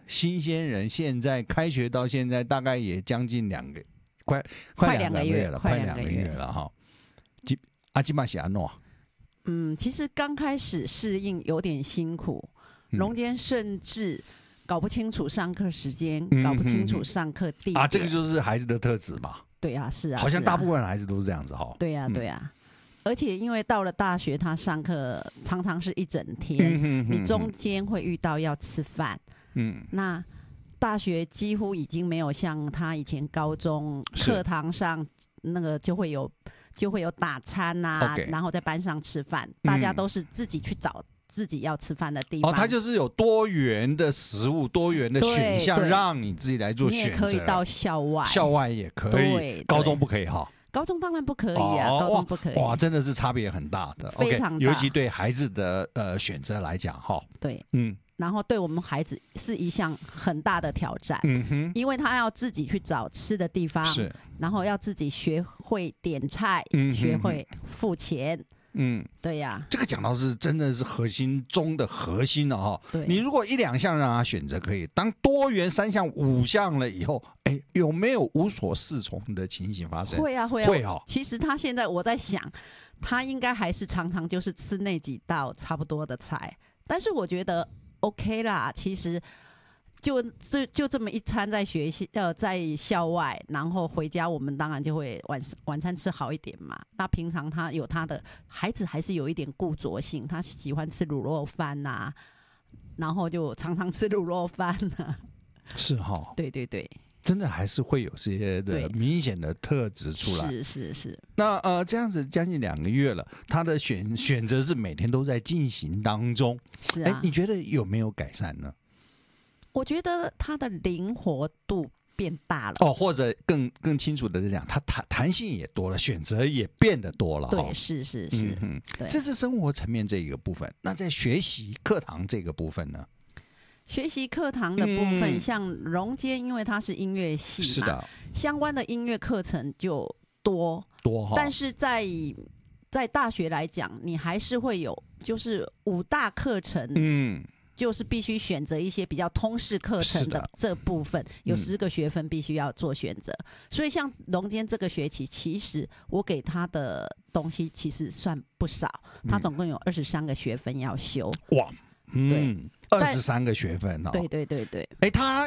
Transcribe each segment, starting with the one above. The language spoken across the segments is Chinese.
新鲜人现在开学到现在大概也将近快2个月了，快2个月了哈。基本是安怎？ 其实刚开始适应有点辛苦，龙间甚至搞不清楚上课时间，搞不清楚上课地点这个就是孩子的特质嘛。 对啊，是啊， 好像大部分孩子都是这样子哈。 对啊，对啊。而且因为到了大学，他上课常常是一整天，你中间会遇到要吃饭。那大学几乎已经没有像他以前高中课堂上那个就会有打餐啊，然后在班上吃饭，大家都是自己去找自己要吃饭的地方。 它就是有多元的食物、多元的选项，让你自己来做选择。 你也可以到校外也可以，高中不可以哈。 高中当然不可以啊，高中不可以。 哇，真的是差别很大的， 非常大， 尤其对孩子的选择来讲哈。 对，然后对我们孩子是一项很大的挑战，因为他要自己去找吃的地方，然后要自己学会点菜，学会付钱。对呀， 这个讲到是真的是核心中的核心了哈。 对， 你如果1、2项让他选择可以，当多元3项、5项了以后，有没有无所适从的情形发生？ 会啊。 哦。 其实他现在我在想，他应该还是常常就是吃那几道差不多的菜，但是我觉得 OK 啦。其实就这么一餐在在校外，然后回家我们当然就会晚餐吃好一点嘛。那平常他有他的孩子还是有一点固着性，他喜欢吃卤肉饭啊，然后就常常吃卤肉饭啊。 是哈。 对对对。 真的还是会有这些的明显的特质出来。 是。 那这样子将近2个月了，他的选择是每天都在进行当中。 是啊。 你觉得有没有改善呢？ 我觉得他的灵活度变大了。 或者更清楚的讲，他弹性也多了，选择也变得多了。 对，是。对， 这是生活层面这一个部分。那在学习课堂这个部分呢？ 学习课堂的部分，像荣间，因为它是音乐系嘛， 是的， 相关的音乐课程就多，但是在大学来讲，你还是会有就是5大课程，就是必须选择一些比较通识课程的这部分，有10个学分必须要做选择。所以像荣间这个学期，其实我给他的东西其实算不少，他总共有23个学分要修。 哇， 对。 23个学分哦。 对。 他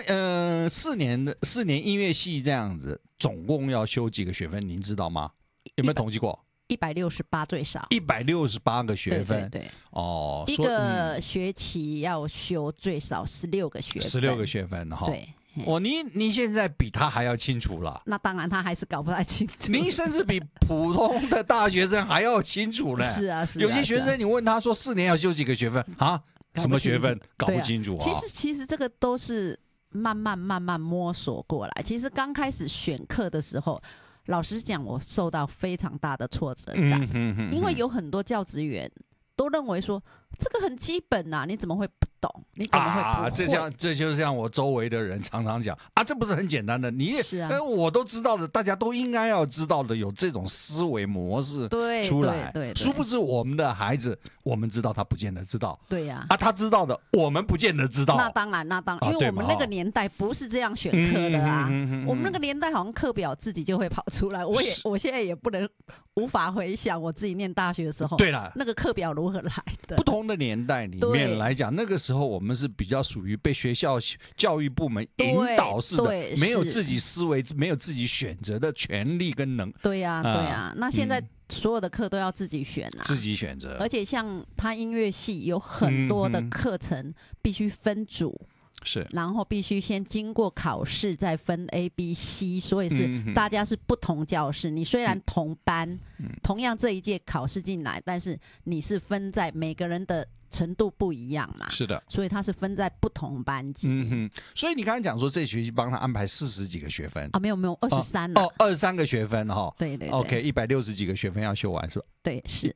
4年音乐系这样子，总共要修几个学分？您知道吗？有没有统计过 ？168最少。 168个学分。 对。一个学期要修最少16个学分。 16个学分哈。 对。 你现在比他还要清楚了。 那当然，他还是搞不太清楚。 您甚至比普通的大学生还要清楚呢。 是啊。 有些学生你问他说4年要修几个学分啊？什么学分搞不清楚啊？ 其实这个都是慢慢摸索过来。其实刚开始选课的时候，老实讲，我受到非常大的挫折感，因为有很多教职员都认为说这个很基本啊，你怎么会不懂？你怎么会不会？ 这就像我周围的人常常讲这不是很简单的，你也是啊， 我都知道的，大家都应该要知道的，有这种思维模式出来。 对。 殊不知我们的孩子，我们知道他不见得知道。 对呀。 他知道的，我们不见得知道。 那当然，因为我们那个年代不是这样选课的啊。我们那个年代好像课表自己就会跑出来。我现在也无法回想我自己念大学的时候， 对了， 那个课表如何来的。 不同的年代里面来讲，那个时候我们是比较属于被学校教育部门引导式的，没有自己思维、没有自己选择的权利跟能。 对呀。那现在所有的课都要自己选啊， 自己选择。 而且像他音乐系有很多的课程必须分组。 是， 然后必须先经过考试，再分 A、B、C， 所以是大家是不同教室。你虽然同班，同样这一届考试进来，但是你是分在每个人的程度不一样嘛。 是的， 所以他是分在不同班级。 所以你刚才讲说这学期帮他安排40几个学分没有23了。 23个学分哈。 对。 OK， 160几个学分要修完是吧？ 对，是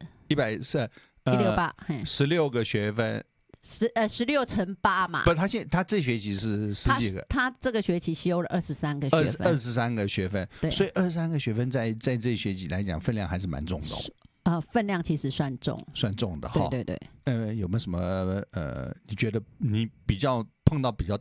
168，16个学分。 16乘8嘛。 不，他这学期是10几个。 他这个学期修了23个学分。 23个学分。对。所以23个学分在这一学期来讲，分量还是蛮重的。 分量其实算重的哈。对。 有没有什么你觉得你碰到比较